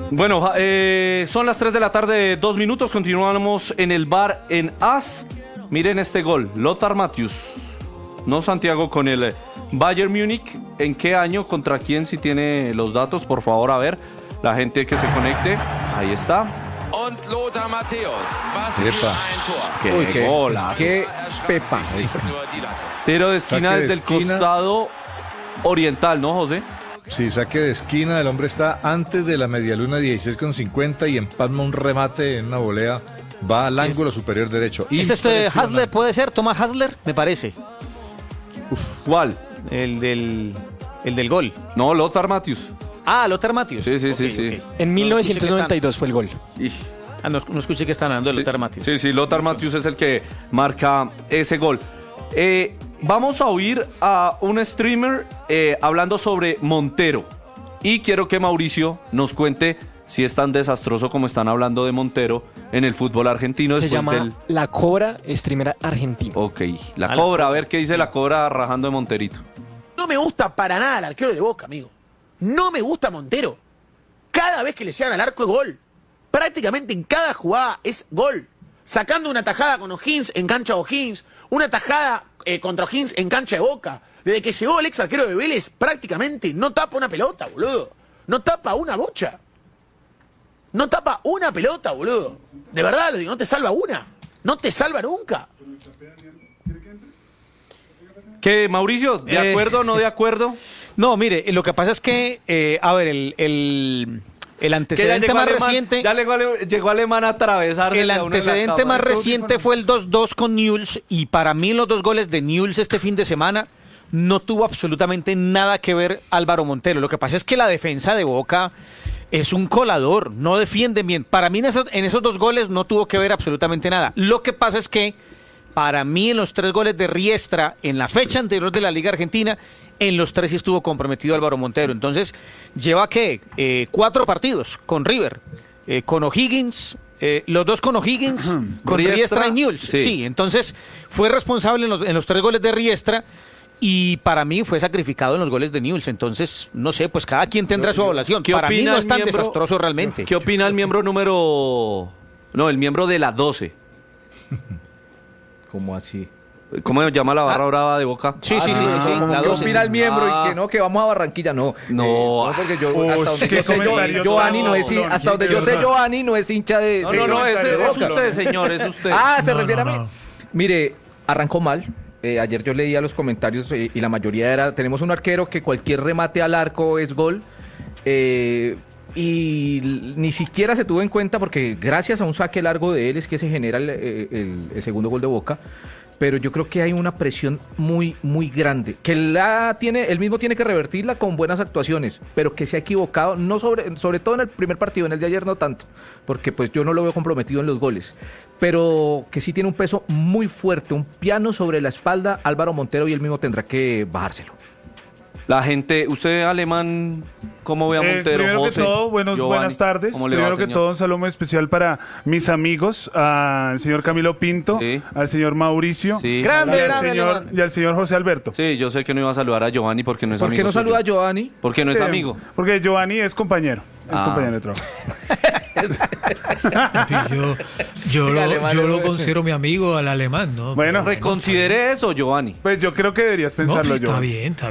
Bueno, son las 3 de la tarde, 2 minutos. Continuamos en el bar en As. Miren este gol, Lothar Matthäus. No, Santiago, con el Bayern Múnich. ¿En qué año? ¿Contra quién? Si tiene los datos, por favor, a ver. La gente que se conecte. Ahí está. Und Lothar Matthäus. ¡Qué gol! ¡Qué pepa! Tiro de esquina Saque de desde el esquina. costado oriental, ¿no, José? Sí, saque de esquina, el hombre está antes de la medialuna 16,50 y empalma un remate en una volea, va al ángulo superior derecho. ¿Es Hasler, puede ser? ¿Tomás Hasler? Me parece. ¿Cuál? El del gol. No, Lothar Matthäus. Ah, Lothar Matthäus. Sí. Ok. En 1992 fue el gol. Ah, no escuché que están hablando de Lothar Matthäus. Sí, Lothar Matthäus es el que marca ese gol. Vamos a oír a un streamer hablando sobre Montero. Y quiero que Mauricio nos cuente si es tan desastroso como están hablando de Montero en el fútbol argentino. Se llama La Cobra, streamer argentino. Ok, la Cobra, a ver qué dice la Cobra rajando de Monterito. No me gusta para nada el arquero de Boca, amigo. No me gusta Montero. Cada vez que le llegan al arco es gol. Prácticamente en cada jugada es gol. Sacando una tajada con O'Higgins en cancha de O'Higgins, una tajada contra O'Higgins en cancha de Boca. Desde que llegó el ex arquero de Vélez, prácticamente no tapa una pelota, boludo. No tapa una bocha. No tapa una pelota, boludo. De verdad, lo digo, no te salva una. No te salva nunca. ¿Qué, Mauricio? ¿De acuerdo o no de acuerdo? No, mire, lo que pasa es que, a ver, el antecedente más reciente... Ya llegó Alemán a atravesar. El antecedente más reciente fue el 2-2 con Newell's, y para mí los dos goles de Newell's este fin de semana no tuvo absolutamente nada que ver Álvaro Montero. Lo que pasa es que la defensa de Boca es un colador, no defienden bien. Para mí en esos dos goles no tuvo que ver absolutamente nada. Lo que pasa es que para mí en los 3 goles de Riestra en la fecha anterior de la Liga Argentina, en los 3 sí estuvo comprometido Álvaro Montero. Entonces lleva 4 partidos con River, con O'Higgins, los 2 con O'Higgins, con Riestra y Newell's. Sí, entonces fue responsable en los 3 goles de Riestra. Y para mí fue sacrificado en los goles de Newell's. Entonces, no sé, pues cada quien tendrá su evaluación. Para mí no es tan desastroso realmente. ¿Qué opina el miembro el miembro de la 12? ¿Cómo así? ¿Cómo se llama la barra brava de Boca? Sí. La 12. Opina el miembro y que no, que vamos a Barranquilla, no. No, porque yo, hasta donde yo sé, Giovanni no es hincha, hasta donde yo sé, Giovanni no es hincha de... No, ese es usted, señor, es usted. Ah, se refiere a mí. Mire, arrancó mal. Ayer yo leía los comentarios y la mayoría era, tenemos un arquero que cualquier remate al arco es gol, y ni siquiera se tuvo en cuenta porque gracias a un saque largo de él es que se genera el segundo gol de Boca. Pero yo creo que hay una presión muy, muy grande, que él mismo tiene que revertirla con buenas actuaciones, pero que se ha equivocado, no sobre todo en el primer partido, en el de ayer no tanto, porque pues yo no lo veo comprometido en los goles, pero que sí tiene un peso muy fuerte, un piano sobre la espalda Álvaro Montero, y él mismo tendrá que bajárselo. La gente, usted Alemán, ¿cómo ve a Montero? Primero José, que todo, buenas tardes. Primero que todo, un saludo muy especial para mis amigos, al señor Camilo Pinto, sí, al señor Mauricio, sí, y al señor José Alberto. Sí, yo sé que no iba a saludar a Giovanni porque no es amigo. ¿Por qué no saluda a Giovanni? Porque no es amigo. Porque Giovanni es compañero. Es compañero de trabajo. Yo lo considero mi amigo al alemán, ¿no? Bueno, reconsidere eso, Giovanni. Pues yo creo que deberías pensarlo, Está Giovanni. bien,